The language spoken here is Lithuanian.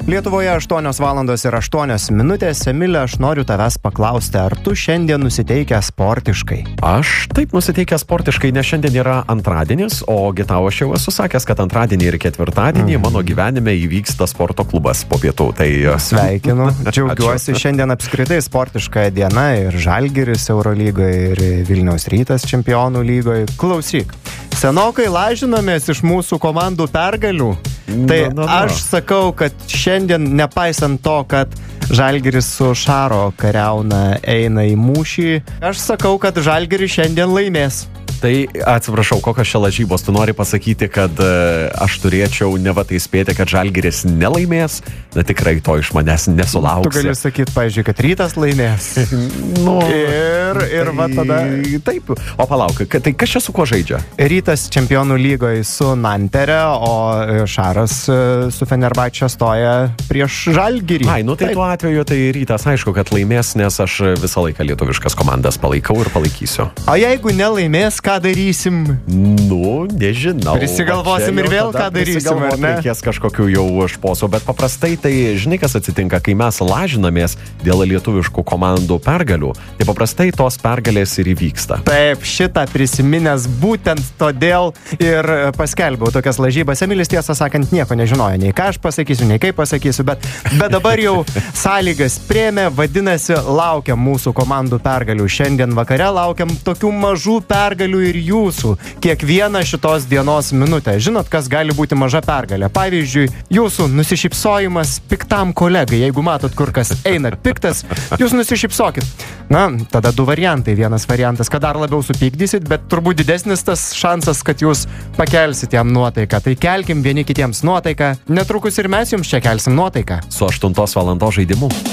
Lietuvoje 8:08. Emilė, aš noriu tavęs paklausti, ar tu šiandien nusiteikęs sportiškai? Aš taip nusiteikęs sportiškai, nes šiandien yra antradienis, ogi tau aš jau esu sakęs, kad antradienį ir ketvirtadienį mano gyvenime įvyksta sporto klubas po pietų. Tai sveikinu, džiaugiuosi. Šiandien apskritai sportiška diena ir Žalgiris Eurolygoje, ir Vilniaus Rytas Čempionų lygoje. Klausyk, senokai lažinomės iš mūsų komandų pergalių. Tai aš sakau, kad šiandien, nepaisant to, kad Žalgiris su Šaro kariauna eina į mūšį, aš sakau, kad Žalgiris šiandien laimės. Tai atsiprašau, kokios čia lažybos? Tu nori pasakyti, kad aš turėčiau neva tai spėti, kad Žalgiris nelaimės? Na tikrai to iš manęs nesulauksi. Tu gali sakyti, pavyzdžiui, kad Rytas laimės. Ir va tada... Taip, o palauk, tai kas čia su kuo žaidžia? Rytas Čempionų lygoje su Nantere, o Šaras su Fenerbahče stoja prieš Žalgirį. Ai, nu tai tuo atveju tai Rytas aišku, kad laimės, nes aš visą laiką lietuviškas komandas palaikau ir palaikysiu. O jeigu nelaimės, ką darysim? Nu, nežinau. Prisigalvosim ir vėl ką darysim, ar ne? Reikės kažkokių jau šposų, bet paprastai tai, žinai, kas atsitinka, kai mes lažinamės dėl lietuviškų komandų pergalių, tai paprastai tos pergalės ir įvyksta. Taip, šitą prisiminęs būtent todėl ir paskelbiau tokias lažybas. Emilis, tiesą sakant, nieko nežinojo, nei ką aš pasakysiu, nei kaip pasakysiu, bet dabar jau sąlygas priėmė, vadinasi, laukiam mūsų komandų pergalių. Šiandien vakare laukiam tokių mažų pergalių ir jūsų kiekvieną šitos dienos minutę. Žinot, kas gali būti maža pergalė? Pavyzdžiui, jūsų nusišypsojimas piktam kolegai. Jeigu matot, kur kas eina piktas, jūs nusišypsokit. Na, tada du variantai. Vienas variantas, kad dar labiau supykdysit, bet turbūt didesnis tas šansas, kad jūs pakelsit jam nuotaiką. Tai kelkim vieni kitiems nuotaiką. Netrukus ir mes jums čia kelsim nuotaiką. Su 8 valandos žaidimu.